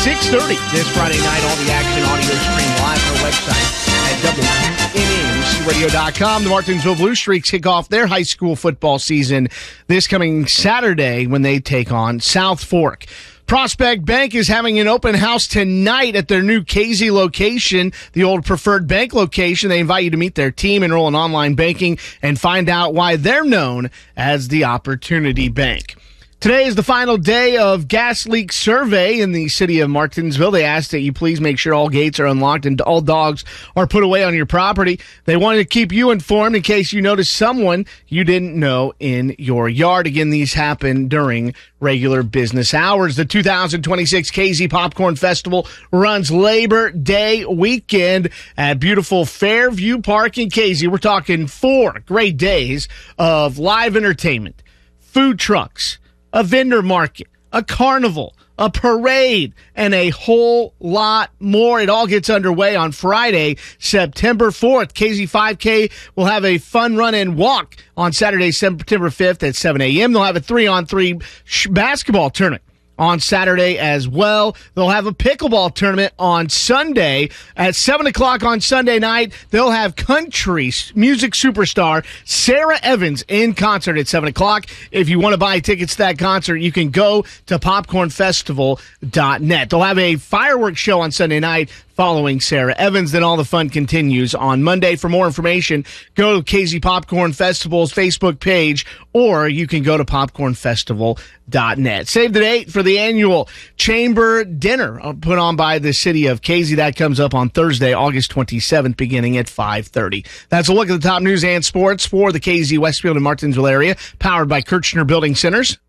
6:30 this Friday night. All the action audio stream live on our website at WNNCradio.com. The Martinsville Blue Streaks kick off their high school football season this coming Saturday when they take on South Fork. Prospect Bank is having an open house tonight at their new Casey location, the old Preferred Bank location. They invite you to meet their team, enroll in online banking, and find out why they're known as the Opportunity Bank. Today is the final day of gas leak survey in the city of Martinsville. They ask that you please make sure all gates are unlocked and all dogs are put away on your property. They wanted to keep you informed in case you notice someone you didn't know in your yard. Again, these happen during regular business hours. The 2026 KZ Popcorn Festival runs Labor Day weekend at beautiful Fairview Park in KZ. We're talking 4 great days of live entertainment, food trucks, a vendor market, a carnival, a parade, and a whole lot more. It all gets underway on Friday, September 4th. KZ 5K will have a fun run and walk on Saturday, September 5th at 7 a.m. They'll have a 3-on-3 basketball tournament on Saturday as well. They'll have a pickleball tournament on Sunday at 7 o'clock on Sunday night. They'll have country music superstar Sarah Evans in concert at 7 o'clock. If you want to buy tickets to that concert, you can go to popcornfestival.net. They'll have a fireworks show on Sunday night following Sarah Evans. Then all the fun continues on Monday. For more information, go to KZ Popcorn Festival's Facebook page, or you can go to popcornfestival.net. Save the date for the annual Chamber Dinner put on by the city of KZ. That comes up on Thursday, August 27th, beginning at 5:30. That's a look at the top news and sports for the KZ, Westfield, and Martinsville area, powered by Kirchner Building Centers.